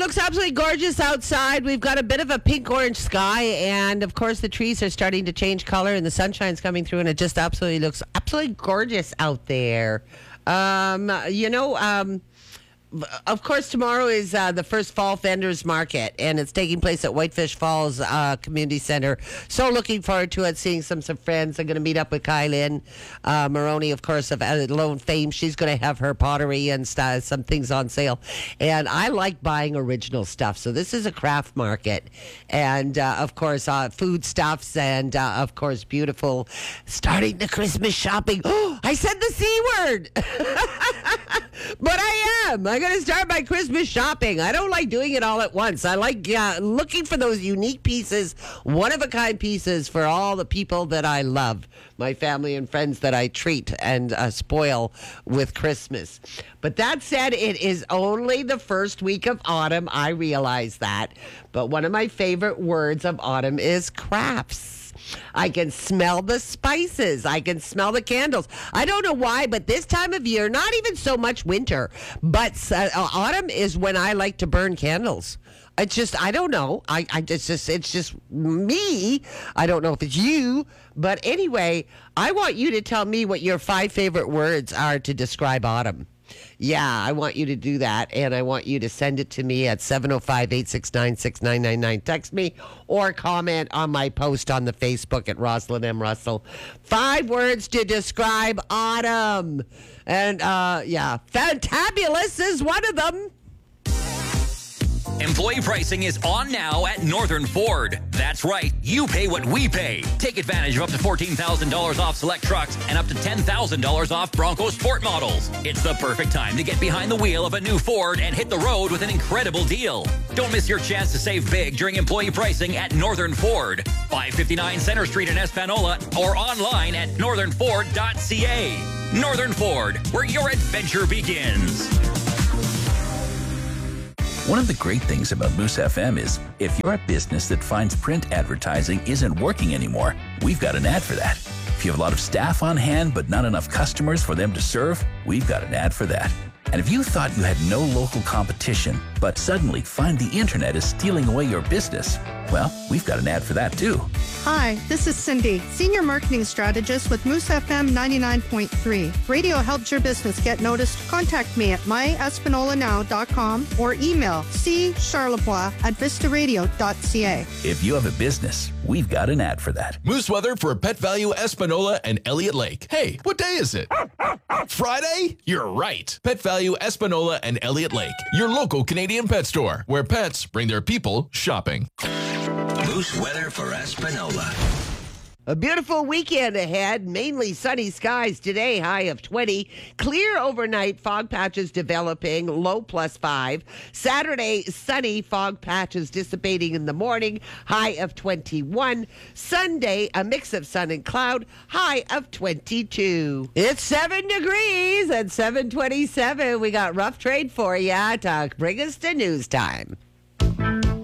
looks absolutely gorgeous outside. We've got a bit of a pink-orange sky, and, of course, the trees are starting to change color, and the sunshine's coming through, and it just absolutely looks absolutely gorgeous out there. Of course, tomorrow is the first Fall Vendors Market, and it's taking place at Whitefish Falls Community Center. So looking forward to it, seeing some friends. I'm going to meet up with Kylie Maroney, of course, of Lone Fame. She's going to have her pottery and some things on sale. And I like buying original stuff. So this is a craft market. And, of course, foodstuffs and, of course, beautiful starting the Christmas shopping. Oh, I said the C word. But I am. I'm going to start my Christmas shopping. I don't like doing it all at once. I like looking for those unique pieces, one-of-a-kind pieces for all the people that I love, my family and friends that I treat and spoil with Christmas. But that said, it is only the first week of autumn. I realize that. But one of my favorite words of autumn is crafts. I can smell the spices. I can smell the candles. I don't know why, but this time of year, not even so much winter, but autumn is when I like to burn candles. It's just, I don't know. It's just me. I don't know if it's you, but anyway, I want you to tell me what your 5 favorite words are to describe autumn. Yeah, I want you to do that, and I want you to send it to me at 705-869-6999. Text me or comment on my post on the Facebook at Rosalind M. Russell. 5 words to describe autumn. And, fantabulous is one of them. Employee pricing is on now at Northern Ford. That's right, you pay what we pay. Take advantage of up to $14,000 off select trucks and up to $10,000 off Bronco Sport models. It's the perfect time to get behind the wheel of a new Ford and hit the road with an incredible deal. Don't miss your chance to save big during employee pricing at Northern Ford, 559 Center Street in Espanola, or online at northernford.ca. Northern Ford, where your adventure begins. One of the great things about Moose FM is if you're a business that finds print advertising isn't working anymore, we've got an ad for that. If you have a lot of staff on hand but not enough customers for them to serve, we've got an ad for that. And if you thought you had no local competition, but suddenly find the internet is stealing away your business, well, we've got an ad for that too. Hi, this is Cindy, Senior Marketing Strategist with Moose FM 99.3. Radio helps your business get noticed. Contact me at myespinolanow.com or emailccharlebois@vistaradio.ca. If you have a business, we've got an ad for that. Moose weather for Pet Value Espanola and Elliott Lake. Hey, what day is it? Friday? You're right. Pet Value Espanola and Elliott Lake, your local Canadian pet store, where pets bring their people shopping. Moose weather for Espanola. A beautiful weekend ahead, mainly sunny skies today, high of 20. Clear overnight, fog patches developing, low +5. Saturday, sunny, fog patches dissipating in the morning, high of 21. Sunday, a mix of sun and cloud, high of 22. It's 7 degrees at 7:27. We got rough trade for ya to bring us to news time.